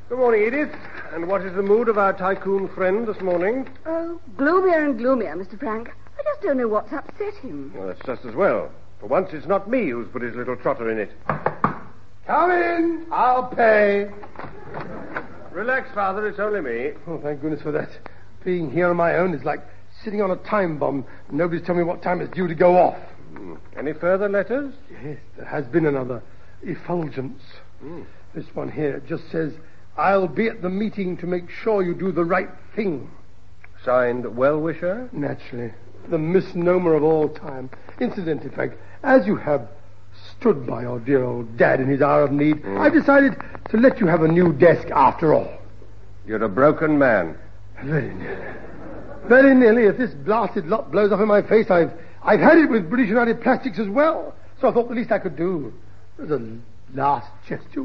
Good morning, Edith. And what is the mood of our tycoon friend this morning? Oh, gloomier and gloomier, Mr. Frank. I just don't know what's upset him. Well, that's just as well. For once, it's not me who's put his little trotter in it. Come in. I'll pay. Relax, Father. It's only me. Oh, thank goodness for that. Being here on my own is like sitting on a time bomb. Nobody's telling me what time it's due to go off. Any further letters? Yes, there has been another. Effulgence. This one here just says, I'll be at the meeting to make sure you do the right thing. Signed, Well-Wisher? Naturally. The misnomer of all time. Incidentally, Frank, as you have stood by your dear old dad in his hour of need, I've decided to let you have a new desk after all. You're a broken man. Very nearly. Very nearly. If this blasted lot blows up in my face, I've had it with British United Plastics as well. So I thought the least I could do was a last gesture.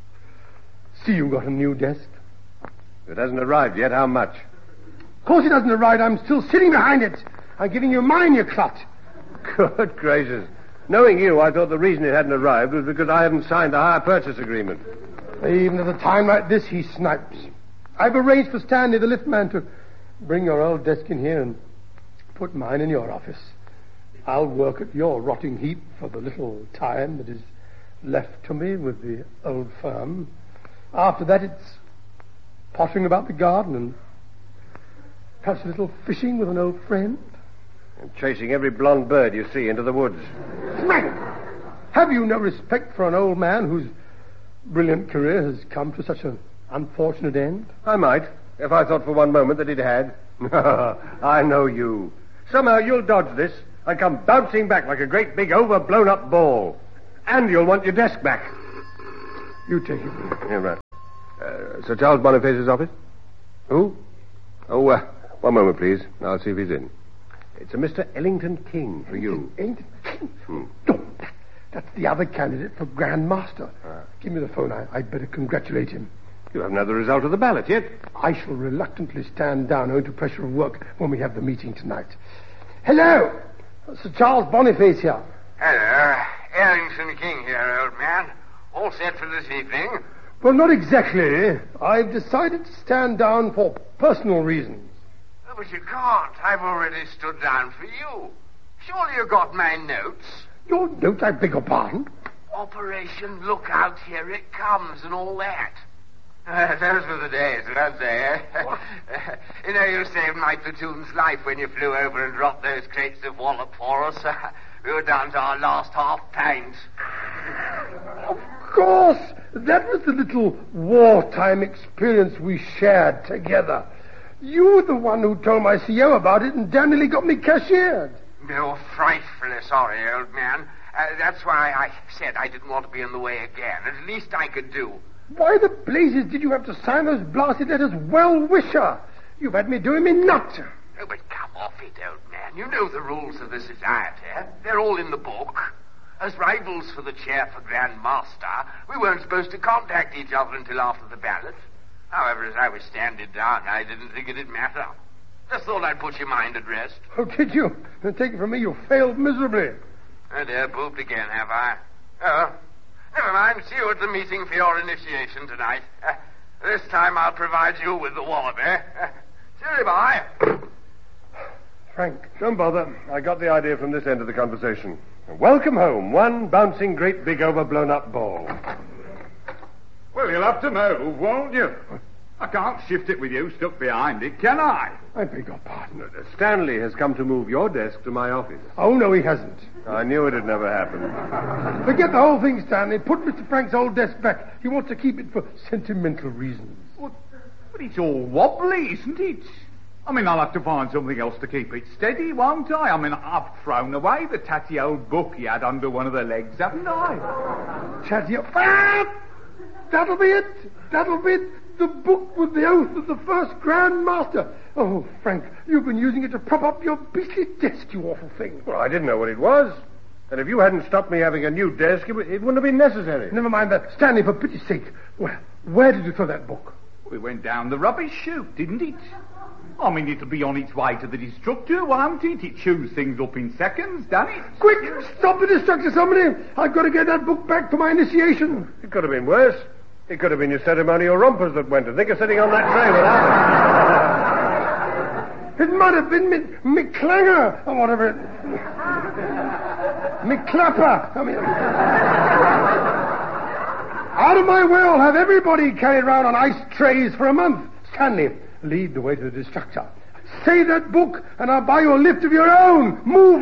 See, you got a new desk. It hasn't arrived yet. How much? Of course it hasn't arrived. I'm still sitting behind it. I'm giving you mine, you clut. Good gracious. Knowing you, I thought the reason it hadn't arrived was because I hadn't signed the hire purchase agreement. Even at a time like this, he snipes. I've arranged for Stanley, the liftman, to bring your old desk in here and put mine in your office. I'll work at your rotting heap for the little time that is left to me with the old firm. After that, it's pottering about the garden and perhaps a little fishing with an old friend. And chasing every blonde bird you see into the woods. Frank, have you no respect for an old man whose brilliant career has come to such an unfortunate end? I might, if I thought for one moment that it had. I know you. Somehow you'll dodge this and come bouncing back like a great big overblown-up ball. And you'll want your desk back. You take it. Yeah, right. Sir Charles Boniface's office? Who? Oh, one moment, please. I'll see if he's in. It's a Mr. Ellington King for you. Ellington King? No, that's the other candidate for Grand Master. Give me the phone. I'd better congratulate him. You haven't had the result of the ballot yet. I shall reluctantly stand down owing to pressure of work when we have the meeting tonight. Hello! Sir Charles Boniface here. Hello. Ellington King here, old man. All set for this evening? Well, not exactly. I've decided to stand down for personal reasons. Oh, but you can't. I've already stood down for you. Surely you got my notes. Your notes? I beg your pardon? Operation Lookout, here it comes, and all that. Those were the days, weren't they, eh? You know, you saved my platoon's life when you flew over and dropped those crates of wallop for us. We were down to our last half pint. Of course! That was the little wartime experience we shared together. You were the one who told my CO about it and damn nearly got me cashiered. No, frightfully sorry, old man. That's why I said I didn't want to be in the way again. At least I could do. Why the blazes did you have to sign those blasted letters, Well-Wisher? You've had me doing me nuts. Oh, but come off it, old man. You know the rules of the society. They're all in the book. As rivals for the chair for Grand Master, we weren't supposed to contact each other until after the ballot. However, as I was standing down, I didn't think it'd matter. Just thought I'd put your mind at rest. Oh, did you? Then take it from me, you failed miserably. Oh, dear, pooped again, have I? Oh, never mind. See you at the meeting for your initiation tonight. This time I'll provide you with the wallop, eh? Silly boy. Frank, don't bother. I got the idea from this end of the conversation. Welcome home, one bouncing great big overblown-up ball. Well, you'll have to move, won't you? I can't shift it with you stuck behind it, can I? I beg your pardon. Stanley has come to move your desk to my office. Oh, no, he hasn't. I knew it'd never happen. Forget the whole thing, Stanley. Put Mr. Frank's old desk back. He wants to keep it for sentimental reasons. But it's all wobbly, isn't it? I mean, I'll have to find something else to keep it steady, won't I? I mean, I've thrown away the tatty old book he had under one of the legs, haven't I? Tatty... That'll be it. That'll be it. The book with the oath of the first Grand Master. Oh, Frank, you've been using it to prop up your beastly desk, you awful thing. Well, I didn't know what it was. And if you hadn't stopped me having a new desk, it wouldn't have been necessary. Never mind that. Stanley, for pity's sake. Well, where did you throw that book? We went down the rubbish chute, didn't it? I mean, it'll be on its way to the destructor, won't it? It chews things up in seconds, doesn't it? Quick! Stop the destructor, somebody! I've got to get that book back for my initiation. It could have been worse. It could have been your ceremonial rompers that went. Think of sitting on that tray without It might have been me clanger, or whatever. Me clapper. I mean, out of my way, I'll have everybody carried around on ice trays for a month. Stanley, lead the way to the destructor. Say that book, and I'll buy you a lift of your own. Move